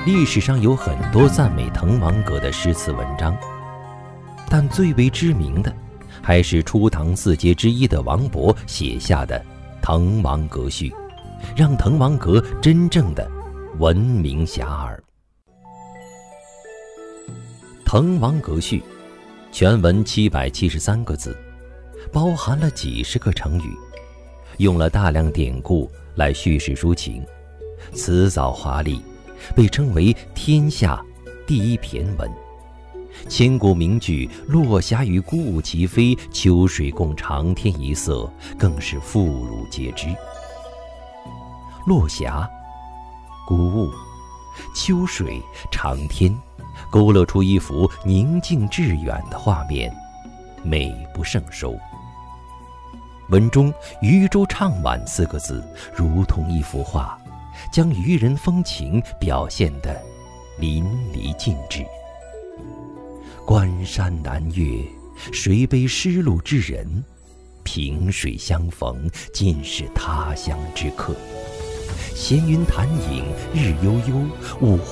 历史上有很多赞美滕王阁的诗词文章，但最为知名的还是初唐四杰之一的王勃写下的《滕王阁序》，让滕王阁真正的闻名遐迩。《滕王阁序》全文773个字，包含了几十个成语，用了大量典故来叙事抒情，辞藻华丽，被称为天下第一骈文。千古名句“落霞与孤鹜齐飞，秋水共长天一色”更是妇孺皆知。落霞、孤鹜、秋水、长天，勾勒出一幅宁静致远的画面，美不胜收。文中“渔舟唱晚”4个字如同一幅画，将渔人风情表现得淋漓尽致。关山难越，谁悲失路之人？萍水相逢，尽是他乡之客。闲云潭影日悠悠，物